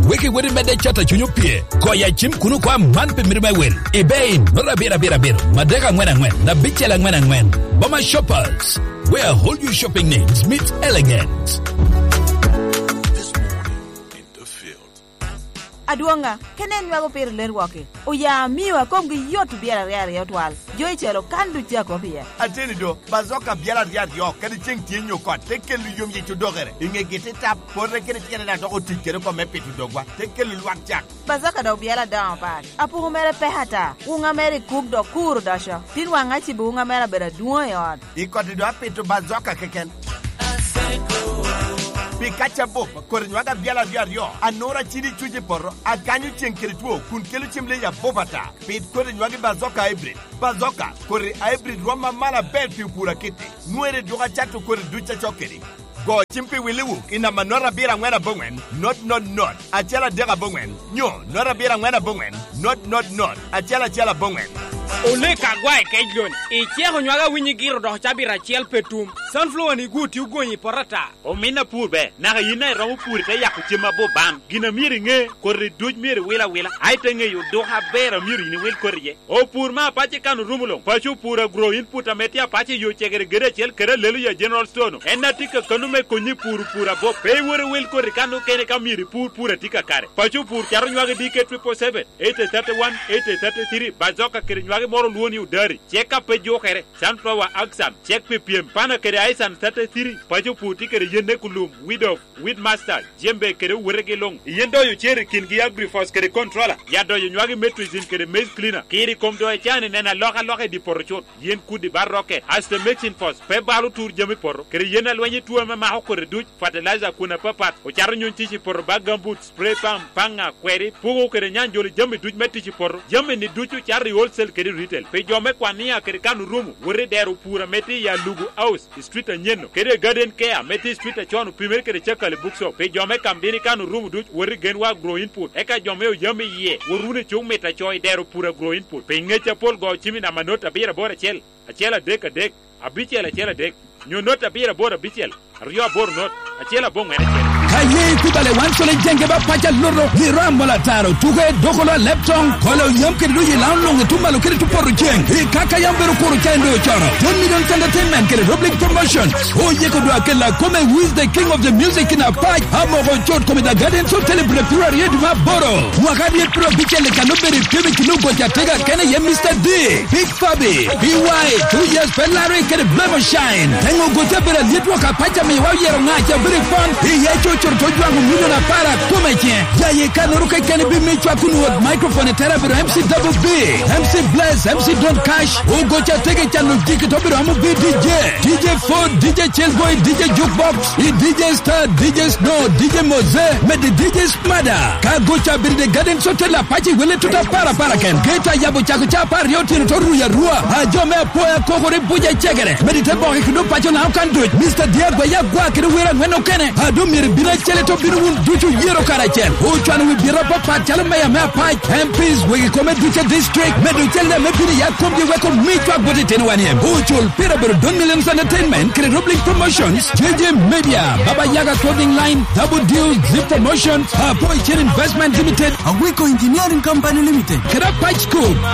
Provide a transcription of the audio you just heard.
wiki wiri mede chata chunyo pie. Koya chim kunu kwa manpe mirima wel. Ibei nora bira madega ngwen na bichela ngwen. Boma Shoppers, where all your shopping needs meet elegance. Aduanga, kenen wago per ler wake. Oya miwa kongi yotu biara riari yotwal. Joy chelo kandu tia kopia. Ateni do, bazoka biara riari yo, kadi cheng tienyo kwa, teke lu yom yitu dogere. Inge gete tap, porre kene tiene na doko tikere kwa mepe tu dogwa, teke lu luak chak. Bazoka do biara down pad. Apu humere pehata, unga mere kuk do kuru dasha. Tinwa ngachi bu unga mere bera duwa yod. Iko do apetu bazoka keken. Pikacha bo, korenwaga biala biario, anora chiri chuje porro, aganyu chenkerituo, kunkelu chimle ya bovata, pit korenwaga bazoka hybrid. Bazoka, kore hybrid roma mala bel pura kete, nuere doga chatu kore ducha chokeri. Go chimpi wiliwu, ina manora bira ngwena bongwen, not, achela dega bongwen, nyo, nora bira ngwena bongwen, not, achela bongwen. Ole kagwai kejlon e chego nywaga winyi giro do chabira chiel petum sunflower ni guti ugonyi porata o mina purbe na yina ro pur te yakuchima bo bam gina miri nge korri duj miri wila ai tenge yu do ha bera miri ni wil korrie o pur ma pache kanu rumulo pachu pura grow input ametia pache yu chegere gere chel kere lelu ya general stone enatika kanu me konyi pura bo pe wore wil korri kanu kene kamiri pura tika kare pachu pur charo nywaga dike 777 831 833 bazoka kere nywaga moro luoni udari cheka pejo kere sunflower aksam check ppm pana kere aisan 33 pajo puti kere yende kulum with master jembe kere werege long yendo yu chere kingi agrifos kere controller yado yu nywagi metrizin kere maize cleaner kiri komdo e chane nena loka di porchot yen kudi barroke haste mixing force pe balu tour jemi porro kere yena lwenye tuwa ma hokore duch fertilizer kuna papat o charo nyon tichi porro bagambut spray panga kweri pugo kere nyanjoli jemi duch metichi porro jemi ni duchu chari wholesale kere retail pe jome kwania kere kanu rumu wore deru pura meti ya lugu house street nyeno kere garden care meti street chonu pimer kere chakale bookshop pe jome kambini kanu rumu duch wore genwa grow input eka jome o yame ye worune chung meta choy deru pura grow input pe ngecha pol go chimi na manota bira bora chel achela dek abichela chela dek nyonota bira bora bichel rio bor not achela bongo ene chel Kaye kutale wansole jenge ba pacha loro hiramo la taro tuke dokolo lepton kolo yamke duyi launong tumalo kere tuporo jeng kaka yambero koro chendo choro 1 million entertainment kere public promotion oye ko do akela come who is the king of the music in a fight amo go chot come the garden so celebrate prayer du maboro wakadi pro bichele kanobere pebe kinugo jatega kene ye Mr. D Big Fabi BY 2 years pelare kere blemo shine tengo go tabere litwa kapacha mi wa yero ngacha very fun ye chortojwangu miliona para kumeche yaye kanuruka kene bi michwa kunu microphone terabiro MC Double B MC Bless MC Don't Cash ugo cha tege chano jiki tobiro amu B DJ Ford DJ Chillboy DJ Jukebox DJ Star DJ Snow DJ Moze med DJ Smada kago cha birde garden sotela pachi wele tuta para ken geta yabo chako cha par yoti toru ya rua ajome poya kokore buje chegere medite boke kuno pacho na kan do Mr. Diego ya gwa kire wera ngeno kene adu mir bina chele to binu duchu yero karachel o chwana we bira papa chale maya me pa MPs we come duchu district medu chele me bini ya kombi we ko mitwa body tenwani o chul pira bero 2 million entertainment kire public promotions JJ Media Baba Yaga clothing line Double Deal Zip Promotions Boy Chain Investment Limited Awiko Engineering Company Limited kira patch code